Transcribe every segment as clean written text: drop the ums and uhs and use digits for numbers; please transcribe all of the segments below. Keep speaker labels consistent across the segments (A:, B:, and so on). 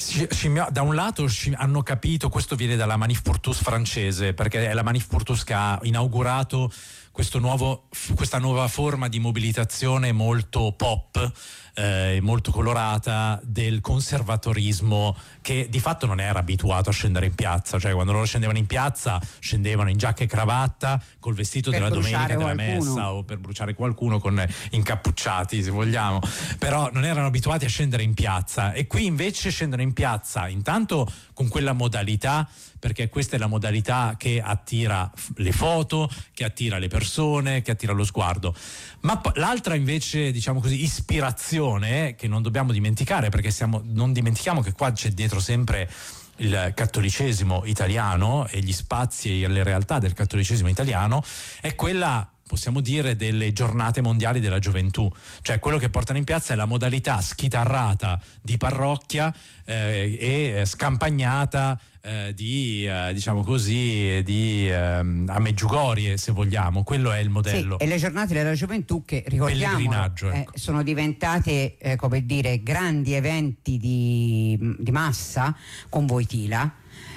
A: Da un lato hanno capito, questo viene dalla Manif pour tous francese, perché è la Manif pour tous che ha inaugurato questa nuova forma di mobilitazione molto pop, molto colorata, del conservatorismo, che di fatto non era abituato a scendere in piazza. Cioè, quando loro scendevano in piazza, scendevano in giacca e cravatta col vestito della domenica della messa, o per bruciare qualcuno con incappucciati, se vogliamo, però non erano abituati a scendere in piazza. E qui invece scendono in piazza intanto con quella modalità, perché questa è la modalità che attira le foto, che attira le persone, che attira lo sguardo. Ma l'altra invece, diciamo così, ispirazione, che non dobbiamo dimenticare, perché non dimentichiamo che qua c'è dietro sempre il cattolicesimo italiano e gli spazi e le realtà del cattolicesimo italiano, è quella, possiamo dire, delle giornate mondiali della gioventù. Cioè, quello che portano in piazza è la modalità schitarrata di parrocchia e scampagnata diciamo così, a Medjugorje, se vogliamo. Quello è il modello.
B: Sì, e le giornate della gioventù, che ricordiamo
A: ecco,
B: sono diventate come dire grandi eventi di massa con Wojtyła,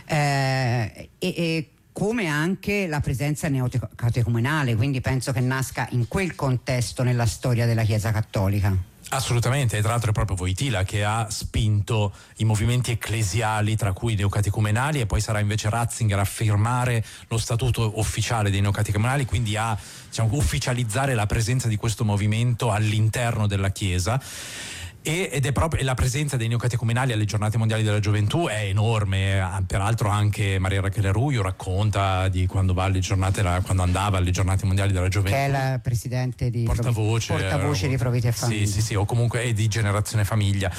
B: e come anche la presenza neocatecumenale, quindi penso che nasca in quel contesto nella storia della Chiesa Cattolica.
A: Assolutamente, e tra l'altro è proprio Wojtyła che ha spinto i movimenti ecclesiali, tra cui i neocatecumenali, e poi sarà invece Ratzinger a firmare lo statuto ufficiale dei neocatecumenali, quindi a, diciamo, ufficializzare la presenza di questo movimento all'interno della Chiesa. Ed è proprio la presenza dei neocatecumenali alle giornate mondiali della gioventù è enorme. Peraltro anche Maria Rachele Ruio racconta di quando quando andava alle giornate mondiali della gioventù,
B: che è la presidente di portavoce di Pro Vita e Famiglia.
A: Sì, o comunque è di Generazione Famiglia.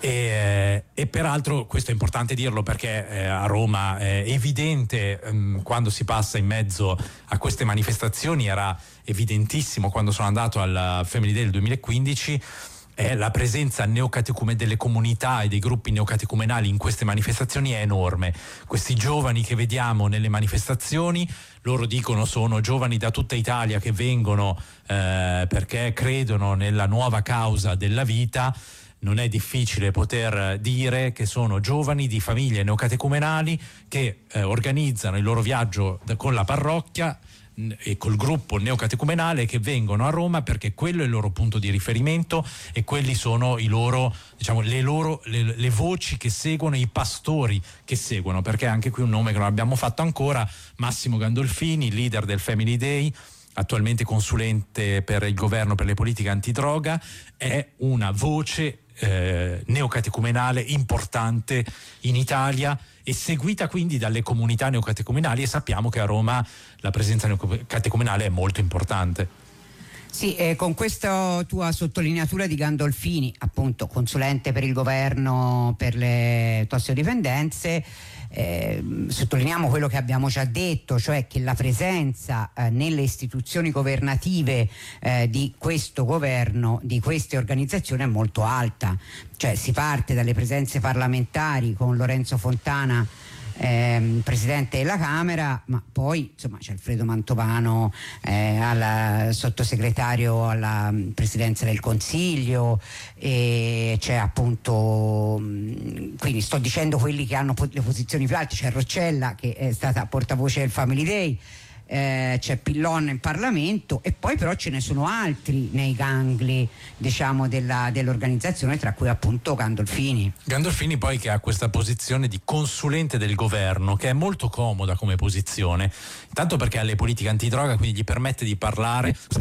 A: E peraltro questo è importante dirlo, perché a Roma è evidente, quando si passa in mezzo a queste manifestazioni, era evidentissimo quando sono andato al Family Day del 2015, la presenza delle comunità e dei gruppi neocatecumenali in queste manifestazioni è enorme. Questi giovani che vediamo nelle manifestazioni, loro dicono, sono giovani da tutta Italia che vengono perché credono nella nuova causa della vita. Non è difficile poter dire che sono giovani di famiglie neocatecumenali che organizzano il loro viaggio con la parrocchia e col gruppo neocatecumenale, che vengono a Roma perché quello è il loro punto di riferimento e quelli sono i loro, diciamo, le voci che seguono, i pastori che seguono, perché anche qui un nome che non abbiamo fatto ancora: Massimo Gandolfini, leader del Family Day, attualmente consulente per il governo per le politiche antidroga, è una voce neocatecumenale importante in Italia e seguita quindi dalle comunità neocatecumenali, e sappiamo che a Roma la presenza neocatecumenale è molto importante.
B: Sì, con questa tua sottolineatura di Gandolfini, appunto consulente per il governo per le tossicodipendenze, sottolineiamo quello che abbiamo già detto, cioè che la presenza nelle istituzioni governative di questo governo, di queste organizzazioni, è molto alta. Cioè si parte dalle presenze parlamentari con Lorenzo Fontana, presidente della Camera, ma poi insomma c'è Alfredo Mantovano, al sottosegretario alla presidenza del Consiglio, e c'è appunto, quindi sto dicendo quelli che hanno le posizioni più alte, c'è Roccella che è stata portavoce del Family Day, c'è Pillon in Parlamento, e poi però ce ne sono altri nei gangli, diciamo, dell'organizzazione, tra cui appunto Gandolfini
A: poi, che ha questa posizione di consulente del governo, che è molto comoda come posizione, tanto perché ha le politiche antidroga, quindi gli permette di parlare